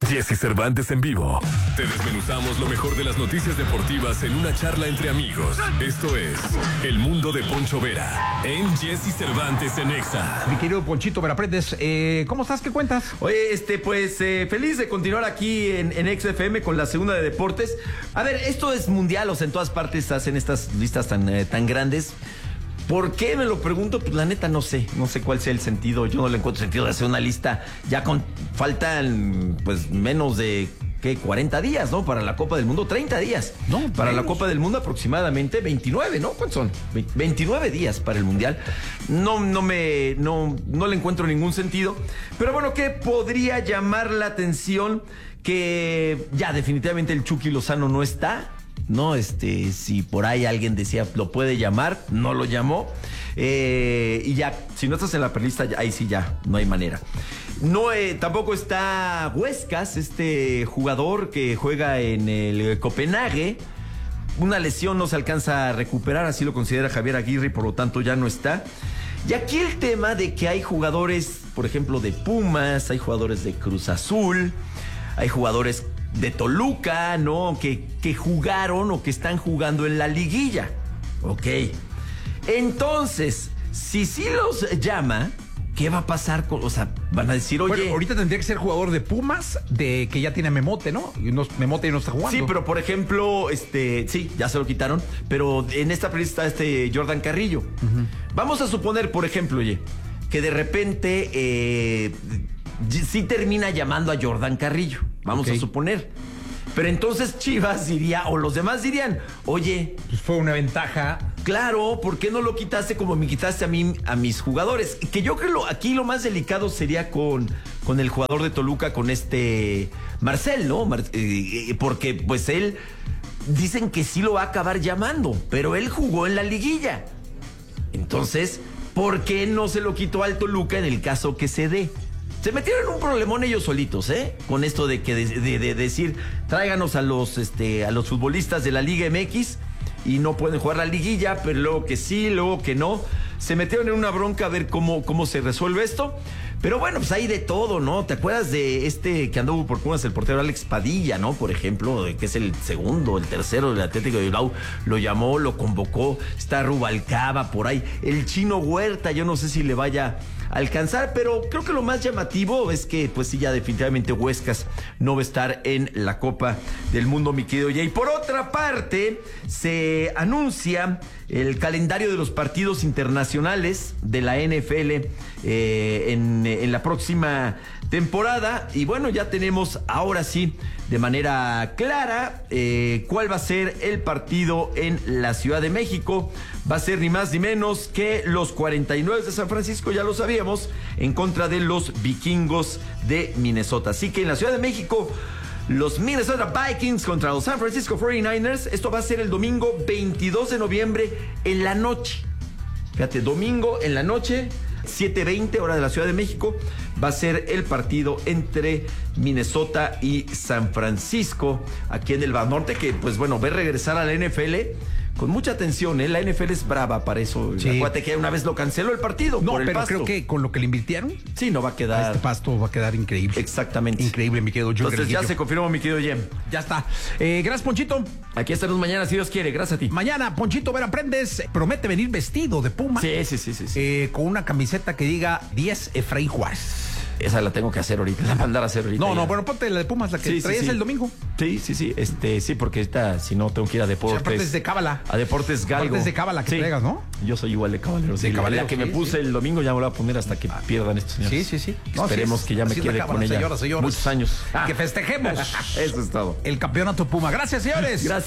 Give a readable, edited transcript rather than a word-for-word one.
Jesse Cervantes en vivo. Te desmenuzamos lo mejor de las noticias deportivas en una charla entre amigos. Esto es El Mundo de Poncho Vera en Jesse Cervantes en Exa. Mi querido Ponchito Veraprendes, ¿cómo estás? ¿Qué cuentas? Oye, feliz de continuar aquí en Exa FM con la segunda de deportes. A ver, esto es mundial, o sea, en todas partes hacen estas listas tan grandes. ¿Por qué? Me lo pregunto, pues la neta no sé cuál sea el sentido. Yo no le encuentro sentido de hacer una lista ya faltan pues menos de 40 días, ¿no? Para la Copa del Mundo, 30 días. No, para la Copa del Mundo aproximadamente 29, ¿no? ¿Cuántos son? 29 días para el Mundial. No le encuentro ningún sentido. Pero bueno, ¿qué podría llamar la atención? Que ya definitivamente el Chucky Lozano no está. No, si por ahí alguien decía lo puede llamar, no lo llamó. Y ya, si no estás en la prelista, ahí sí ya, no hay manera. No, tampoco está Huescas, jugador que juega en el Copenhague. Una lesión no se alcanza a recuperar, así lo considera Javier Aguirre, y por lo tanto ya no está. Y aquí el tema de que hay jugadores, por ejemplo, de Pumas, hay jugadores de Cruz Azul, hay jugadores de Toluca, ¿no? Que jugaron o que están jugando en la liguilla. Ok. Entonces, si sí los llama, ¿qué va a pasar? O sea, van a decir, oye... Bueno, ahorita tendría que ser jugador de Pumas, de que ya tiene Memote, ¿no? Memote no está jugando. Sí, pero por ejemplo, sí, ya se lo quitaron, pero en esta prelista está Jordan Carrillo. Uh-huh. Vamos a suponer, por ejemplo, oye, que de repente sí termina llamando a Jordan Carrillo. Vamos a suponer. Pero entonces Chivas diría, o los demás dirían, oye... Pues fue una ventaja. Claro, ¿por qué no lo quitaste como me quitaste a mí, a mis jugadores? Que yo creo aquí lo más delicado sería con el jugador de Toluca, con Marcel, ¿no? Porque pues él, dicen que sí lo va a acabar llamando, pero él jugó en la liguilla. Entonces, ¿por qué no se lo quitó al Toluca en el caso que se dé? Se metieron en un problemón ellos solitos, con esto de que de decir, tráiganos a los futbolistas de la Liga MX y no pueden jugar la liguilla, pero luego que sí, luego que no. Se metieron en una bronca a ver cómo se resuelve esto. Pero bueno, pues hay de todo, ¿no? ¿Te acuerdas de que anduvo por Pumas, el portero Alex Padilla, ¿no? Por ejemplo, que es el segundo, el tercero del Atlético de Bilbao. Lo llamó, lo convocó. Está Rubalcaba por ahí. El Chino Huerta, yo no sé si le vaya a alcanzar, pero creo que lo más llamativo es que, pues sí, ya definitivamente Huescas no va a estar en la Copa del Mundo, mi querido Jay. Por otra parte, se anuncia el calendario de los partidos internacionales de la NFL en la próxima temporada. Y bueno, ya tenemos ahora sí de manera clara cuál va a ser el partido en la Ciudad de México. Va a ser ni más ni menos que los 49 de San Francisco, ya lo sabíamos, en contra de los Vikingos de Minnesota. Así que en la Ciudad de México, los Minnesota Vikings contra los San Francisco 49ers. Esto va a ser el domingo 22 de noviembre en la noche. Fíjate, domingo en la noche, 7:20 hora de la Ciudad de México, va a ser el partido entre Minnesota y San Francisco, aquí en el Bajo Norte, que pues bueno, ver regresar a la NFL con mucha atención, La NFL es brava para eso. Sí. Acuérdate que una vez lo canceló el partido por el pasto. Creo que con lo que le invirtieron, sí, no va a quedar. Este pasto va a quedar increíble. Exactamente. Increíble, mi querido Joe. Entonces ya se confirmó, mi querido Jem. Ya está. Gracias, Ponchito. Aquí estaremos mañana, si Dios quiere. Gracias a ti. Mañana, Ponchito Veraprendes promete venir vestido de Puma. Sí. Con una camiseta que diga 10 Efraín Juárez. Esa la tengo que hacer ahorita, la mandar a hacer ahorita. No, bueno, ponte la de Pumas, la que traías el domingo. Sí. Sí, porque esta, si no, tengo que ir a Deportes. Deportes de Cábala. A Deportes Galgo. Deportes de Cábala que traigas, ¿no? Yo soy igual de cabalero. De cabalero. La que me puse el domingo ya me la voy a poner hasta que pierdan estos señores. Sí. Esperemos que ya me quede con ella señoras. muchos años. Que festejemos. Eso es todo. El campeonato Puma. Gracias, señores. Gracias.